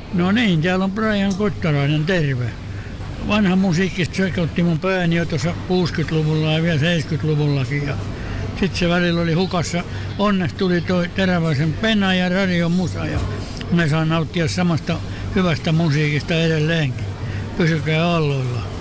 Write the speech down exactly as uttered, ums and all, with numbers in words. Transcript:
No niin, täällä on Brian Kottarainen, terve. Vanha musiikki sekoitti mun pääni jo tuossa kuusikymmentäluvulla ja vielä seitsemänkymmentäluvullakin. Ja sitten se välillä oli hukassa. Onneksi tuli toi Teräväisen Penna ja Radio Musa ja me saan nauttia samasta hyvästä musiikista edelleenkin. Pysykää aalloilla.